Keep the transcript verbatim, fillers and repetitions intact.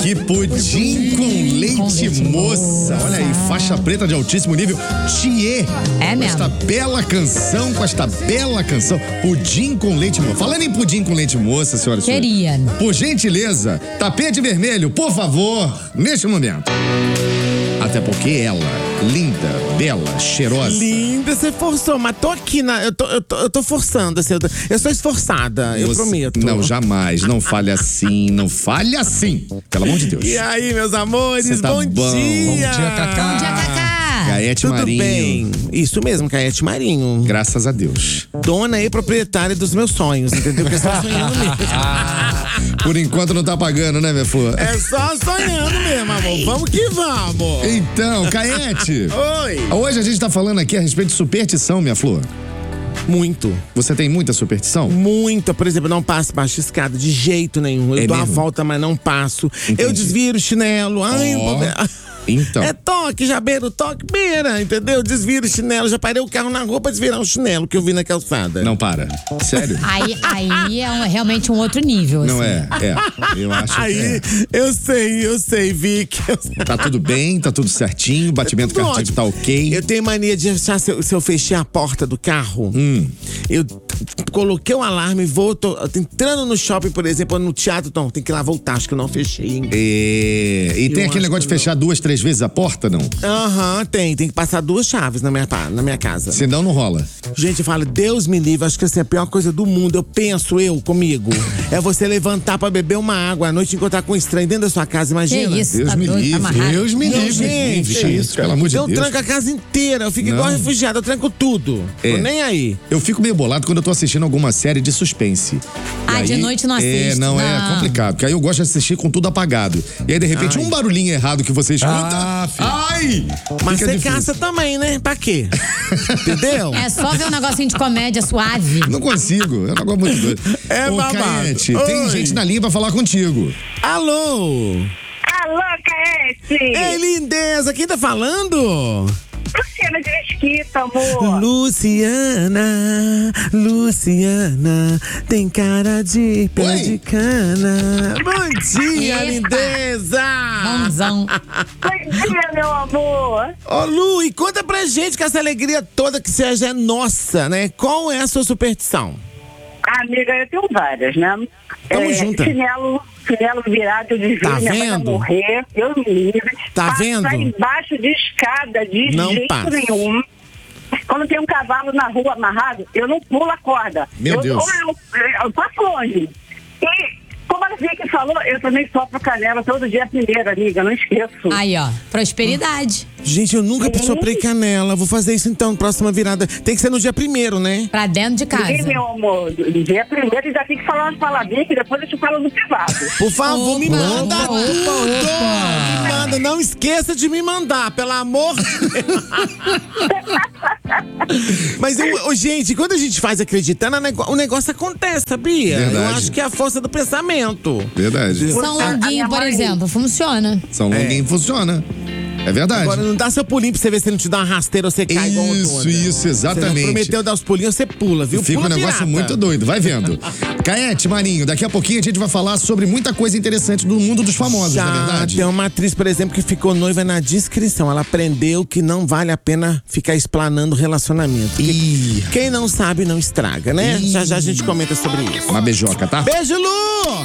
aqui pudim com leite, com leite moça. Olha aí, faixa preta de altíssimo nível. Thier. É mesmo. Com esta bela canção, com esta bela canção. Pudim com leite moça. Falando em pudim com leite moça, senhora. Queria. Por gentileza, tapete vermelho, por favor, neste momento. Até porque ela, linda, bela, cheirosa. Linda, você forçou, mas tô aqui na. Eu tô, eu tô, eu tô forçando, assim, eu, tô, eu sou esforçada, eu Você, prometo. Não, jamais. Não fale assim, não fale assim. Pelo amor de Deus. E aí, meus amores, tá bom, bom. dia! Bom dia, Cacá. Bom dia, Cacá. Caete Tudo Marinho. bem? Isso mesmo, Caete Marinho. Graças a Deus. Dona e proprietária dos meus sonhos, entendeu? Porque eu estou sonhando mesmo. Por enquanto não tá pagando, né, minha flor? É só sonhando mesmo, amor. Vamos que vamos. Então, Caete. Oi. Hoje a gente tá falando aqui a respeito de superstição, minha flor. Muito. Você tem muita superstição? Muita. Por exemplo, eu não passo baixo escada de jeito nenhum. Eu É dou mesmo? a volta, mas não passo. Entendi. Eu desviro o chinelo. Ai, Ó. oh. Então. É toque, já beira o toque, beira, entendeu? Desviro o chinelo, já parei o carro na rua pra desvirar um chinelo que eu vi na calçada. Não para. Sério? Aí, aí é um- realmente um outro nível. Não assim. é, é. Eu acho que Aí, é. eu sei, eu sei, Vic. Eu sei. Tá tudo bem, tá tudo certinho, o batimento Tudo cardíaco ótimo. tá ok. Eu tenho mania de achar, se eu, se eu fechei a porta do carro, Hum. eu t- coloquei o alarme, vou, tô, tô entrando no shopping, por exemplo, ou no teatro, então, tem que ir lá voltar, acho que eu não fechei ainda. É, e tem Eu aquele acho negócio de que não. fechar duas, três vezes a porta, não? Aham, tem, tem que passar duas chaves na minha, pa- na minha casa. Senão não rola. Gente, eu falo, Deus me livre, acho que assim, a pior coisa do mundo, eu penso, eu, comigo, é você levantar pra beber uma água à noite e encontrar com um estranho dentro da sua casa, Que imagina. isso, Deus tá me doido, tá livre. amarrado. Deus me Não, livre. gente, Que isso, pelo amor de Eu Deus. tranco a casa inteira, eu fico Não. igual refugiado, eu tranco tudo. É. Tô nem aí. Eu fico meio bolado quando eu tô assistindo alguma série de suspense. Ah, E de noite não É, assisto, não, é não. complicado. Porque aí eu gosto de assistir com tudo apagado. E aí, de repente, Ai. um barulhinho errado que você escuta. Ah, filho. Ai! Mas Fica você difícil. caça também, né? Pra quê? Entendeu? É só ver um negocinho de comédia suave. Não consigo, é um negócio muito doido. É Ô, babado. Caete, tem Oi. gente na linha pra falar contigo. Alô? Alô, Caete! Ei, lindeza, quem tá falando? Luciana de Mesquita, amor. Luciana, Luciana, tem cara de pé Oi. de cana. Bom dia, Epa. lindeza! Bonzão. Bom dia, meu amor. Ô, Lu, e conta pra gente que essa alegria toda que seja é nossa, né? Qual é a sua superstição? Amiga, eu tenho várias, né? Tamo junto. Chinelo, chinelo virado, eu desvio, Tá minha mãe vai vendo? morrer, eu me livre. Tá Passar vendo? embaixo de escada de Não jeito passa. nenhum. Quando tem um cavalo na rua amarrado, eu não pulo a corda. Meu eu, Deus. Ou eu, eu passo longe. E, como a Vicky falou, eu também sopro canela todo dia primeiro, amiga, não esqueço. Aí, ó. Prosperidade. Gente, eu nunca soprei canela. Vou fazer isso então, próxima virada. Tem que ser no dia primeiro, né? Pra dentro de Sim, casa. meu amor, dia primeiro já tem que falar umas palavrinhas que depois eu te falo no privado. Por favor, me Opa, manda opa, tudo! Me manda, não esqueça de me mandar, pelo amor de Deus. Mas, eu, ô, gente, quando a gente faz acreditando, o nego- o negócio acontece, sabia? Verdade. Eu acho que é a força do pensamento. Verdade. São A minha Longuinho, por mãe- exemplo, funciona. São Longuinho funciona. É verdade. Agora, não dá seu pulinho pra você ver se ele não te dá uma rasteira ou você cai igual um Isso, doido. isso, Você exatamente. prometeu dar os pulinhos, você pula, viu? Fica um Pula negócio pirata. muito doido, vai vendo. Caete, Marinho, daqui a pouquinho a gente vai falar sobre muita coisa interessante do mundo dos famosos, Já na verdade. tem uma atriz, por exemplo, que ficou noiva na descrição. Ela aprendeu que não vale a pena ficar explanando relacionamento. Porque Ih, quem não sabe, não estraga, né? Ih. Já já a gente comenta sobre isso. uma beijoca, tá? Beijo, Lu!